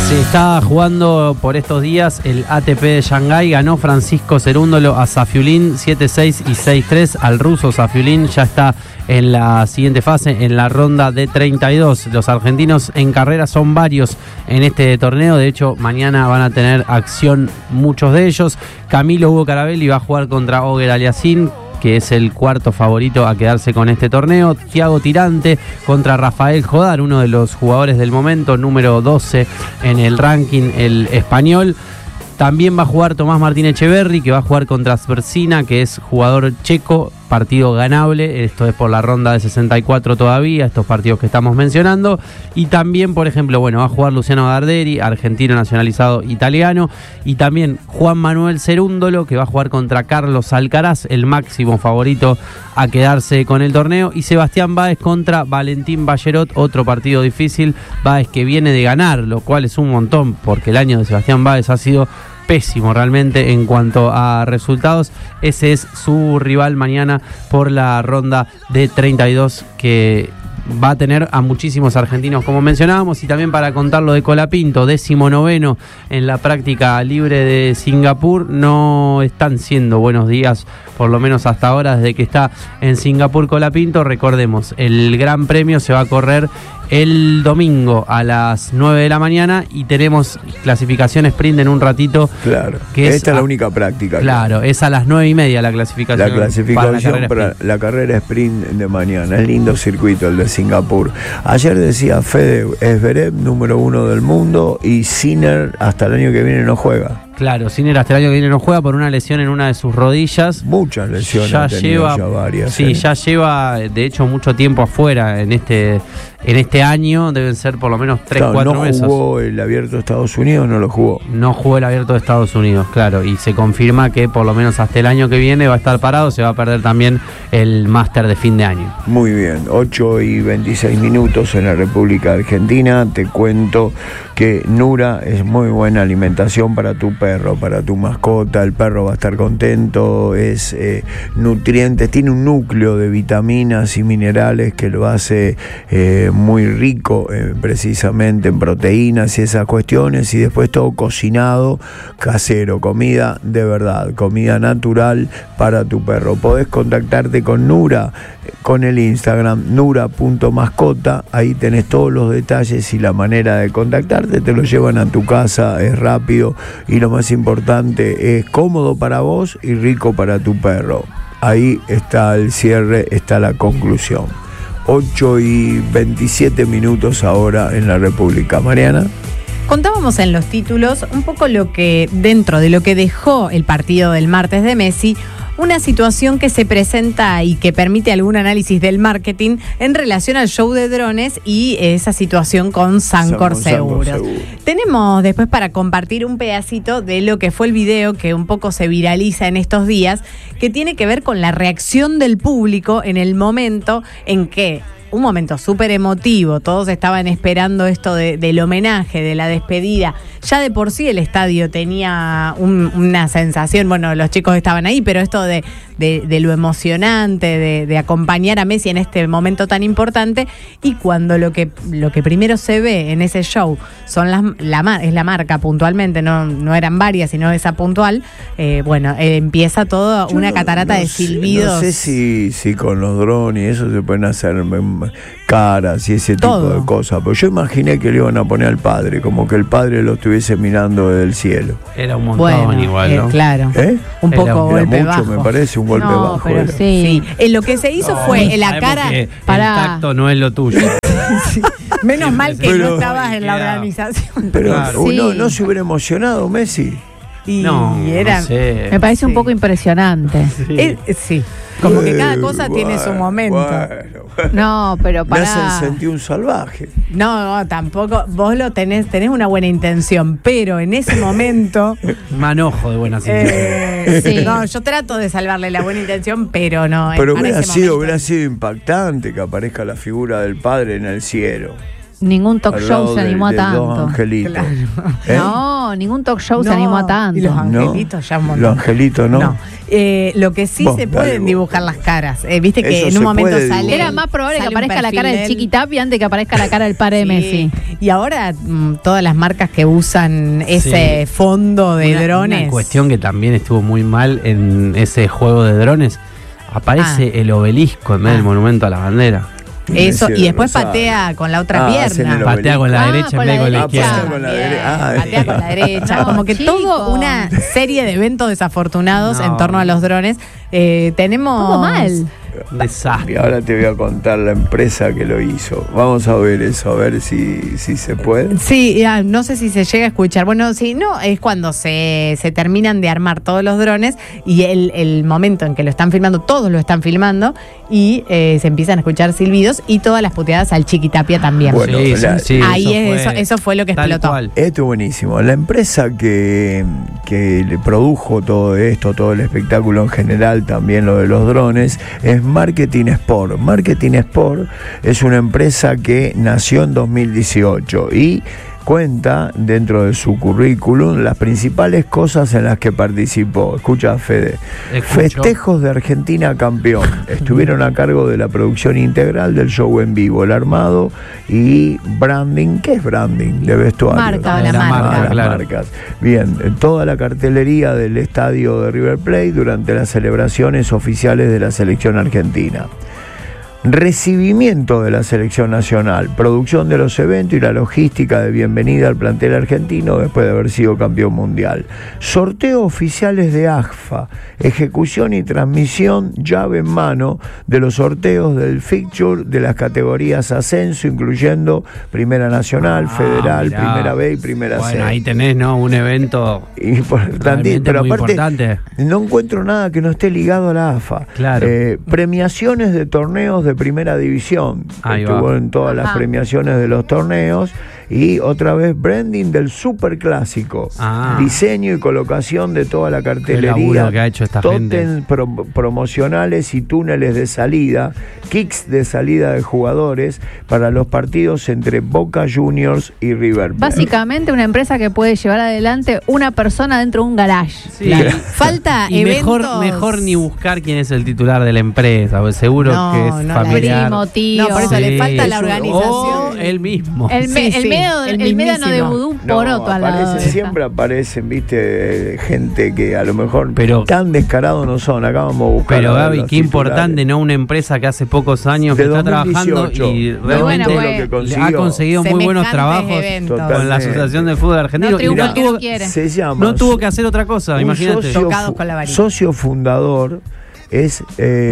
Se está jugando por estos días el ATP de Shanghái. Ganó Francisco Cerúndolo a Safiulín 7-6 y 6-3. Al ruso Safiulín ya está en la siguiente fase, en la ronda de 32. Los argentinos en carrera son varios en este torneo. De hecho, mañana van a tener acción muchos de ellos. Camilo Hugo Carabelli va a jugar contra Oger Aliassime, que es el cuarto favorito a quedarse con este torneo. Thiago Tirante contra Rafael Jodar, uno de los jugadores del momento, número 12 en el ranking, el español. También va a jugar Tomás Martín Echeverri, que va a jugar contra Sversina, que es jugador checo, partido ganable. Esto es por la ronda de 64 todavía, estos partidos que estamos mencionando. Y también, por ejemplo, va a jugar Luciano Darderi, argentino nacionalizado italiano. Y también Juan Manuel Cerúndolo, que va a jugar contra Carlos Alcaraz, el máximo favorito a quedarse con el torneo. Y Sebastián Báez contra Valentín Ballerot, otro partido difícil. Báez que viene de ganar, lo cual es un montón, porque el año de Sebastián Báez ha sido pésimo realmente en cuanto a resultados. Ese es su rival mañana por la ronda de 32, que va a tener a muchísimos argentinos, como mencionábamos. Y también para contar lo de Colapinto, 19º en la práctica libre de Singapur. No están siendo buenos días, por lo menos hasta ahora, desde que está en Singapur Colapinto. Recordemos, el Gran Premio se va a correr el domingo a las 9 de la mañana y tenemos clasificación sprint en un ratito. Claro, que esta es la única práctica. Claro, es a las 9:30 la clasificación. La clasificación para la carrera sprint de mañana. Es lindo circuito el de Singapur. Ayer decía Fede Zverev, número 1 del mundo, y Sinner hasta el año que viene no juega. Claro, Sinner hasta el año que viene no juega por una lesión en una de sus rodillas. Muchas lesiones, ya varias. Sí, ya lleva de hecho mucho tiempo afuera en este año. Deben ser por lo menos 3-4 meses. ¿No jugó el Abierto de Estados Unidos? No lo jugó. No jugó el Abierto de Estados Unidos, claro. Y se confirma que por lo menos hasta el año que viene va a estar parado. Se va a perder también el Máster de fin de año. Muy bien, 8:26 en la República Argentina. Te cuento que Nura es muy buena alimentación para tu perro, para tu mascota. El perro va a estar contento, es nutrientes, tiene un núcleo de vitaminas y minerales que lo hace muy rico precisamente en proteínas y esas cuestiones, y después todo cocinado, casero, comida de verdad, comida natural para tu perro. Podés contactarte con Nura con el Instagram nura.mascota, ahí tenés todos los detalles y la manera de contactarte. Te lo llevan a tu casa, es rápido y lo más importante, es cómodo para vos y rico para tu perro. Ahí está el cierre, está la conclusión. 8:27 ahora en la República. Mariana. Contábamos en los títulos un poco lo que, dentro de lo que dejó el partido del martes de Messi, una situación que se presenta y que permite algún análisis del marketing en relación al show de drones y esa situación con Sancor Seguros. Tenemos después para compartir un pedacito de lo que fue el video que un poco se viraliza en estos días, que tiene que ver con la reacción del público en el momento en que, un momento súper emotivo, todos estaban esperando esto del homenaje, de la despedida. Ya de por sí el estadio tenía una sensación, bueno, los chicos estaban ahí, pero esto de lo emocionante, de acompañar a Messi en este momento tan importante, y cuando lo que primero se ve en ese show son es la marca puntualmente, no eran varias, sino esa puntual, empieza toda una catarata de silbidos. No sé si con los drones y eso se pueden hacer caras y ese tipo de cosas, pero yo imaginé que le iban a poner al padre, como que el padre lo estuviese mirando desde el cielo. Era un montón igual, ¿no? Claro. Un poco era golpe mucho, bajo. me parece un golpe bajo. Pero sí. Lo que se hizo fue en la cara. Para... El tacto no es lo tuyo. Sí. Menos mal que no estabas en la organización. Pero no se hubiera emocionado Messi. No sé. Me parece un poco impresionante. Sí. Como que cada cosa tiene su momento. Bueno. No, pero Me hacen sentir un salvaje. No, tampoco. Vos tenés una buena intención, pero en ese momento. Manojo de buenas intenciones. Sí. No, yo trato de salvarle la buena intención, pero no. Pero hubiera sido impactante que aparezca la figura del padre en el cielo. Ningún talk Al show lado se animó a de dos tanto. angelitos. Claro. ¿Eh? No, ningún talk show se No, animó a tanto. y los ¿No? angelitos ya un montón. Los angelitos, ¿no? Lo que sí Vos, se dale, pueden vos. dibujar las caras. Viste que Eso en se un momento puede sale. dibujar. Era más probable que sale un aparezca la perfil cara de del él. Chiquitapi antes que aparezca la cara del padre de Messi. Y ahora todas las marcas que usan ese Sí. fondo de Una drones. cuestión que también estuvo muy mal en ese juego de drones. Aparece el obelisco en vez del monumento a la bandera. Eso, Messi y de después Rosario. patea con la otra hacen el pierna. Patea con la Ah, derecha con en vez de la con la derecha. izquierda. Patea con la derecha. Ah, Patea con la derecha. No, Como que chico. todo una serie de eventos desafortunados No. en torno a los drones. Tenemos. Todo mal. Y Desastre. ahora te voy a contar la empresa que lo hizo. Vamos a ver eso, a ver si se puede. Sí, no sé si se llega a escuchar. Bueno, sí, no, es cuando se terminan de armar todos los drones y el momento en que lo están filmando, todos lo están filmando y se empiezan a escuchar silbidos y todas las puteadas al Chiquitapia también. Bueno, Ahí eso fue lo que tal explotó. cual. Esto es buenísimo. La empresa que le produjo todo esto, todo el espectáculo en general, también lo de los drones, es Marketing Sport. Marketing Sport es una empresa que nació en 2018 y cuenta dentro de su currículum las principales cosas en las que participó. Escucha, Fede. Escucho. Festejos de Argentina campeón. Estuvieron a cargo de la producción integral del show en vivo, el armado y branding. ¿Qué es branding? De vestuario. Marca, la marca. Las Claro. marcas. Bien, toda la cartelería del estadio de River Plate durante las celebraciones oficiales de la selección argentina. Recibimiento de la selección nacional, producción de los eventos y la logística de bienvenida al plantel argentino después de haber sido campeón mundial. Sorteo oficiales de AFA, ejecución y transmisión llave en mano de los sorteos del fixture de las categorías ascenso, incluyendo Primera Nacional, Federal, mirá. Primera B y Primera C. Bueno, ahí tenés, ¿no? Un evento Importante, realmente pero muy aparte importante. no encuentro nada que no esté ligado a la AFA. Claro. Premiaciones de torneos de primera división. Ahí Estuvo va. en todas las Ajá. premiaciones de los torneos. Y otra vez branding del superclásico. Diseño y colocación de toda la cartelería. Qué laburo que ha hecho esta tótems promocionales y túneles de salida, kicks de salida de jugadores para los partidos entre Boca Juniors y River Plate. Básicamente una empresa que puede llevar adelante una persona dentro de un garage. Sí. Falta Y eventos. mejor ni buscar quién es el titular de la empresa, porque seguro No, que es no, la familiar. Primo, tío. No, por eso le falta la Sí. organización. O él mismo. El el médano de mismísimo. vudú, un No, poroto al lado. de esta. siempre aparecen, viste, gente que a lo mejor Pero- tan descarados no son. Acá vamos a buscar. Pero a ver Gaby, los qué importante, titulares. ¿no? Una empresa que hace pocos años De que está 2018. trabajando y ¿no? realmente Bueno, Lo que consiguió. ha conseguido muy buenos Semejantes trabajos eventos. con la Totalmente. Asociación de Fútbol Argentino. No y triunfa no el que tuvo, no quiere. Se llama. no tuvo que hacer otra cosa, un imagínate. Tocados con la varita. socio fundador es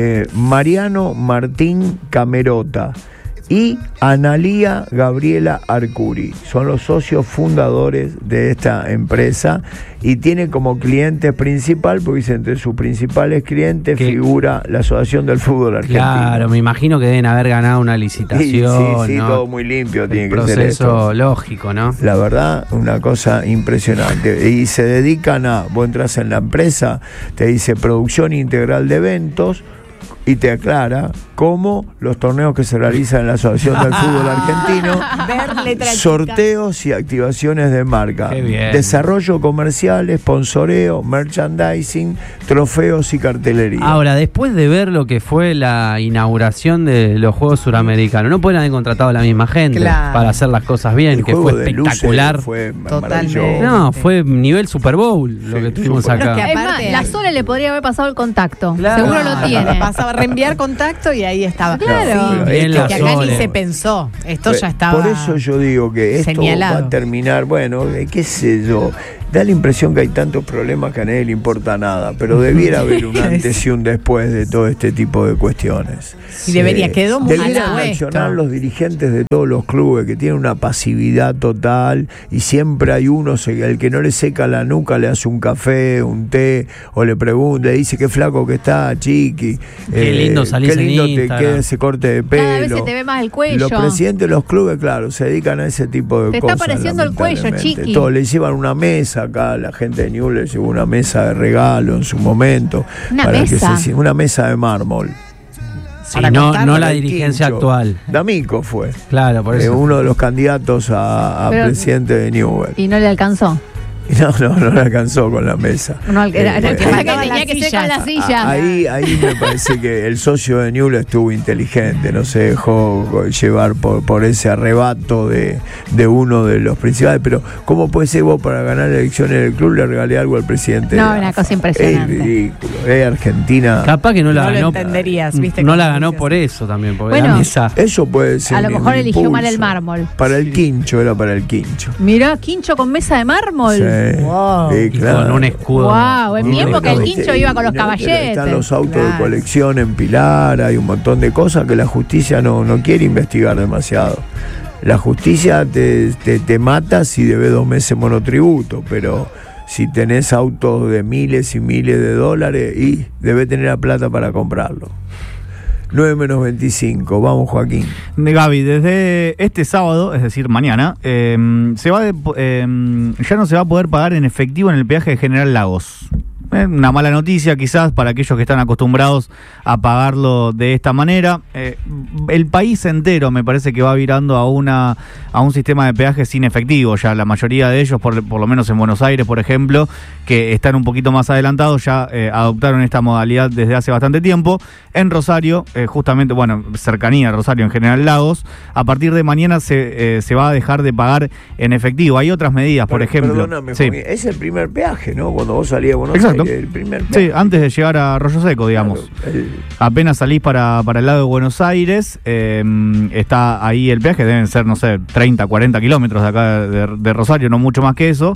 Mariano Martín Camerota y Analía Gabriela Arcuri. Son los socios fundadores de esta empresa y tiene como cliente principal, porque dice entre sus principales clientes ¿Qué? figura la Asociación del Fútbol Argentino. Claro, me imagino que deben haber ganado una licitación. Sí, ¿no? todo muy limpio El tiene que ser esto. proceso lógico, ¿no? La verdad, una cosa impresionante. Y se dedican a, vos entras en la empresa, te dice producción integral de eventos y te aclara cómo los torneos que se realizan en la Asociación del Fútbol Argentino, Ver letra chica. sorteos y activaciones de marca, Qué bien. desarrollo comercial, sponsoreo, merchandising, trofeos y cartelería. Ahora, después de ver lo que fue la inauguración de los Juegos Suramericanos, no pueden haber contratado a la misma gente Claro. para hacer las cosas bien, El que juego fue de luces espectacular. fue Totalmente. maravilloso. No, fue nivel Super Bowl lo Sí, que tuvimos super. acá. Pero es Es más, Aparte- la Sole le podría haber pasado el contacto. Claro. Seguro lo tiene. Pasaba a reenviar contacto y ahí estaba. Claro. Sí, Bien que la acá Sole. ni se pensó. Esto ya estaba. Por eso yo digo que esto señalado. va a terminar, bueno, qué sé yo. Da la impresión que hay tantos problemas que a nadie le importa nada, pero debiera haber un antes y un después de todo este tipo de cuestiones. Y debería, quedó muy Debieran mal accionar puesto. los dirigentes de todos los clubes que tienen una pasividad total y siempre hay uno, el que no le seca la nuca le hace un café, un té, o le pregunta, le dice qué flaco que está, chiqui. Qué lindo salís qué en lindo te Instagram. queda ese corte de pelo. Cada vez se te ve más el cuello. Los presidentes de los clubes, claro, se dedican a ese tipo de Te está cosas. apareciendo el cuello, lamentablemente. chiqui. Todo, le llevan una mesa acá, la gente de Newell le llevó una mesa de regalo en su momento. ¿Una para que mesa? una mesa de mármol. Sí, para no contarlo. la El dirigencia Quincho. actual. D'Amico fue. Claro, por eso. Uno de los candidatos a Pero- presidente de Newell. Y no le alcanzó. No le alcanzó con la mesa. Era el que faltaban tenía las que ser con sillas. la silla. Ahí me parece que el socio de Newell estuvo inteligente, no se dejó llevar por ese arrebato de uno de los principales. Pero ¿cómo puede ser vos para ganar elecciones del club le regalé algo al presidente? No, de la una AFA? cosa impresionante. Es ridículo, Argentina. Capaz que no la No lo ganó. entenderías, ¿viste? No Como la ganó dices. por eso también, porque Bueno, la mesa. Eso puede ser. A lo un mejor eligió mal el impulso. mármol. Para el quincho, era para el quincho. Mirá, quincho con mesa de mármol. Sí. Wow. Sí, Y claro. con un escudo. Wow, en mi época el quincho iba con los Están caballetes. los autos de Claro. colección en Pilar, hay un montón de cosas que la justicia no quiere investigar demasiado. La justicia te mata si debes 2 meses monotributo, pero si tenés autos de miles y miles de dólares, y debes tener la plata para comprarlo. 9-25, vamos Joaquín. Gaby, desde este sábado, es decir, mañana, ya no se va a poder pagar en efectivo en el peaje de General Lagos. Una mala noticia quizás para aquellos que están acostumbrados a pagarlo de esta manera. El país entero me parece que va virando a un sistema de peaje sin efectivo. Ya la mayoría de ellos, por lo menos en Buenos Aires, por ejemplo, que están un poquito más adelantados, ya adoptaron esta modalidad desde hace bastante tiempo. En Rosario, justamente, cercanía a Rosario, en General Lagos, a partir de mañana se va a dejar de pagar en efectivo. Hay otras medidas, por ejemplo. Perdóname, Sí. Joaquín, es el primer peaje, ¿no? Cuando vos salías de Buenos Exacto. Aires, el primer peaje. Sí, antes de llegar a Arroyo Seco, digamos. Claro, Apenas salís para el lado de Buenos Aires, está ahí el peaje, deben ser, no sé, 30, 40 kilómetros de acá de Rosario, no mucho más que eso.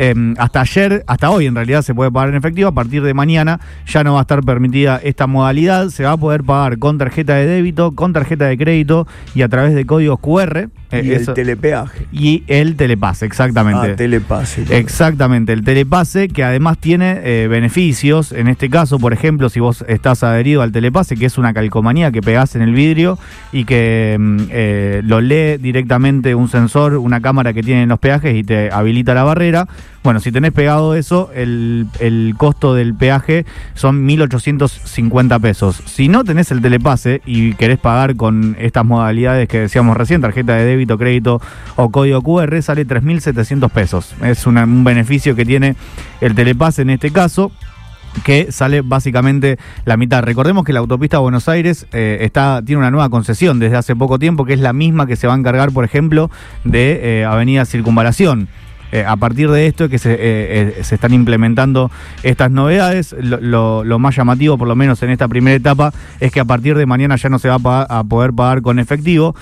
Hasta hoy en realidad se puede pagar en efectivo. A partir de mañana ya no va a estar permitida esta modalidad. Se va a poder pagar con tarjeta de débito, con tarjeta de crédito y a través de códigos QR. y el telepeaje. Y el telepase, exactamente. Telepase. Exactamente, el telepase, que además tiene beneficios. En este caso, por ejemplo, si vos estás adherido al telepase, que es una calcomanía que pegás en el vidrio y que lo lee directamente un sensor, una cámara que tiene en los peajes y te habilita la barrera. Bueno, si tenés pegado eso, el costo del peaje son 1.850 pesos. Si no tenés el telepase y querés pagar con estas modalidades que decíamos recién, tarjeta de débito, crédito o código QR, sale 3.700 pesos. Es un beneficio que tiene el telepase en este caso, que sale básicamente la mitad. Recordemos que la autopista Buenos Aires tiene una nueva concesión desde hace poco tiempo, que es la misma que se va a encargar, por ejemplo, de Avenida Circunvalación. A partir de esto que se están implementando estas novedades. Lo más llamativo, por lo menos en esta primera etapa, es que a partir de mañana ya no se va a poder pagar con efectivo.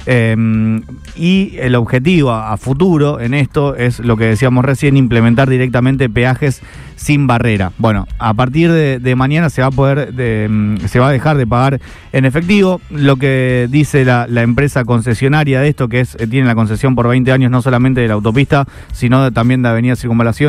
Y el objetivo a futuro en esto es lo que decíamos recién, implementar directamente peajes sin barrera. Bueno, a partir de mañana se va a dejar de pagar en efectivo. Lo que dice la empresa concesionaria de esto, que tiene la concesión por 20 años no solamente de la autopista, sino también de Avenida Circunvalación